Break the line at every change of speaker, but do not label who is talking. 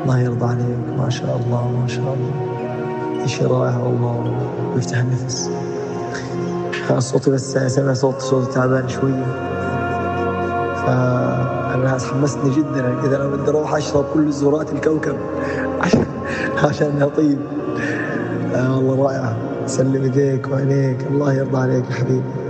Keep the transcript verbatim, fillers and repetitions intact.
الله يرضى عليك، ما شاء الله ما شاء الله، شيء رائع والله، ويفتح النفس. صوتي بس سمع صوت صوتي تعبان شوية، فأنا حمسني جدا كذا. أنا بدي أروح أشرب كل زهورات الكوكب عشان عشان أطيب. آه والله رائعة، سلم يديك وعينيك، الله يرضى عليك يا حبيبي.